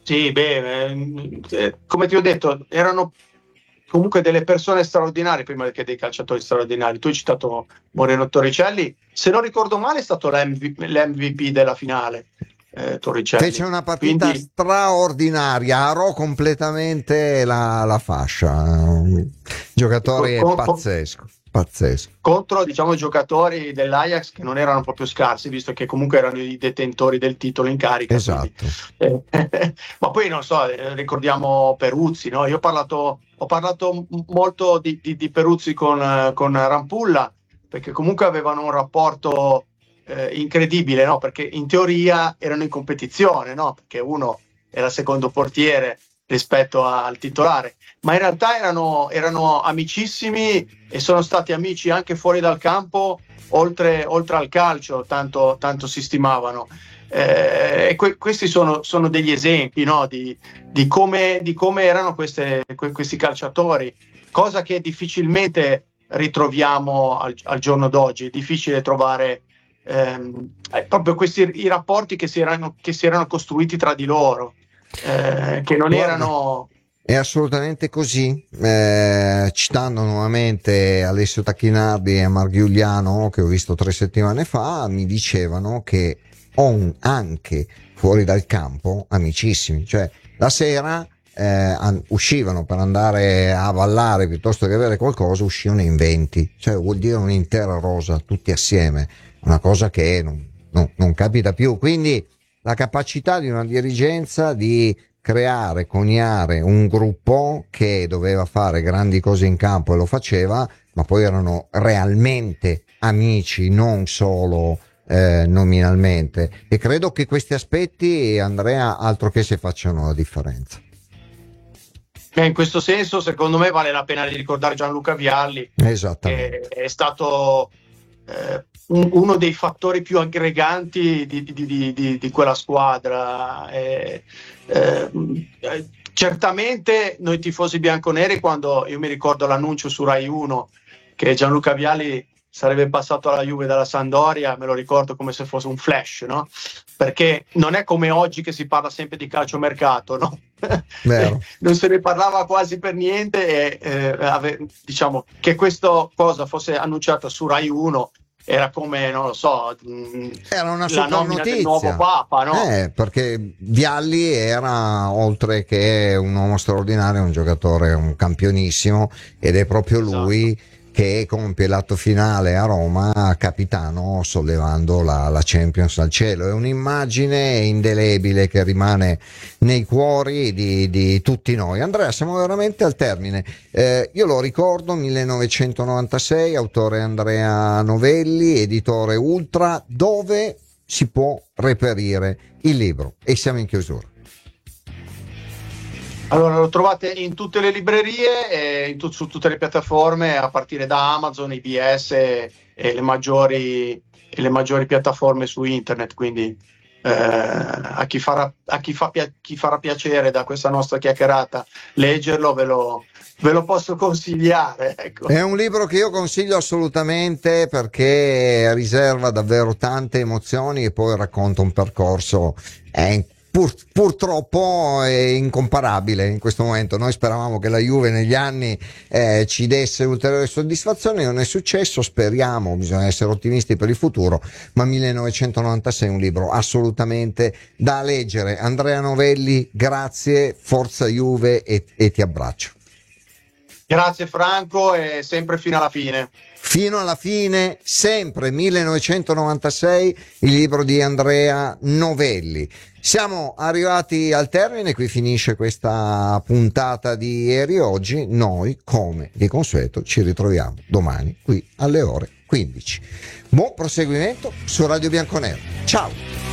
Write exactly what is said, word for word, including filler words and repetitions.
Sì, beh, eh, come ti ho detto, erano comunque delle persone straordinarie prima che dei calciatori straordinari. Tu hai citato Moreno Torricelli, se non ricordo male è stato l'M V P, l'M V P della finale, eh, Fece Torricelli. una partita Quindi straordinaria, arò completamente la, la fascia. Un giocatore con, con, pazzesco, pazzesco. contro diciamo giocatori dell'Ajax che non erano proprio scarsi, visto che comunque erano i detentori del titolo in carica, quindi. Esatto. Eh, ma poi non so, eh, ricordiamo Peruzzi, no? Io ho parlato, ho parlato molto di, di, di Peruzzi con, eh, con Rampulla, perché comunque avevano un rapporto eh, incredibile, no? Perché in teoria erano in competizione, no? Perché uno era secondo portiere rispetto a, al titolare, ma in realtà erano, erano amicissimi e sono stati amici anche fuori dal campo, oltre, oltre al calcio, tanto, tanto si stimavano. Eh, e que- questi sono, sono degli esempi, no? di, di, come, di come erano queste, que- questi calciatori, cosa che difficilmente ritroviamo al, al giorno d'oggi. È difficile trovare ehm, proprio questi i rapporti che si erano, che si erano costruiti tra di loro, eh, che non Guarda, erano. è assolutamente così. Eh, citando nuovamente Alessio Tacchinardi e Marghiuliano, che ho visto tre settimane fa, mi dicevano che ho anche fuori dal campo amicissimi, cioè la sera eh, an- uscivano per andare a ballare piuttosto che avere qualcosa, uscivano in venti, cioè vuol dire un'intera rosa tutti assieme, una cosa che non, non, non capita più. Quindi la capacità di una dirigenza di creare, coniare un gruppo che doveva fare grandi cose in campo e lo faceva, ma poi erano realmente amici, non solo eh, nominalmente. E credo che questi aspetti, Andrea, altro che se facciano la differenza. E in questo senso, secondo me, vale la pena di ricordare Gianluca Vialli, che Esattamente. è stato eh, un- uno dei fattori più aggreganti di, di- di- di- di quella squadra. E, eh, eh, certamente noi tifosi bianconeri, quando io mi ricordo l'annuncio su Rai uno che Gianluca Vialli sarebbe passato alla Juve dalla Sampdoria, me lo ricordo come se fosse un flash, no? Perché non è come oggi che si parla sempre di calciomercato, no? Vero. Non se ne parlava quasi per niente e eh, ave, diciamo che questa cosa fosse annunciata su Rai uno era come, non lo so, mh, Era una la super nomina del nuovo notizia. Papa, no? Eh, perché Vialli era, oltre che un uomo straordinario, un giocatore, un campionissimo, ed è proprio Esatto. lui che compie l'atto finale a Roma, capitano, sollevando la, la Champions al cielo. È un'immagine indelebile che rimane nei cuori di, di tutti noi. Andrea, siamo veramente al termine. Eh, io lo ricordo, millenovecentonovantasei, autore Andrea Novelli, editore Ultra, dove si può reperire il libro? E siamo in chiusura. Allora, lo trovate in tutte le librerie e in tu- su tutte le piattaforme, a partire da Amazon, I B S e, e le maggiori, e le maggiori piattaforme su internet. Quindi eh, a, chi farà, a chi, fa, chi farà piacere da questa nostra chiacchierata leggerlo, ve lo, ve lo posso consigliare. Ecco. È un libro che io consiglio assolutamente perché riserva davvero tante emozioni e poi racconta un percorso eh, pur, purtroppo è incomparabile in questo momento. Noi speravamo che la Juve negli anni eh, ci desse ulteriori soddisfazioni, non è successo, speriamo, bisogna essere ottimisti per il futuro, ma millenovecentonovantasei è un libro assolutamente da leggere. Andrea Novelli, grazie, forza Juve e, e ti abbraccio. Grazie Franco e sempre fino alla fine. Fino alla fine, sempre millenovecentonovantasei, il libro di Andrea Novelli. Siamo arrivati al termine, qui finisce questa puntata di ieri. Oggi noi, come di consueto, ci ritroviamo domani qui alle ore quindici. Buon proseguimento su Radio Bianconero. Ciao!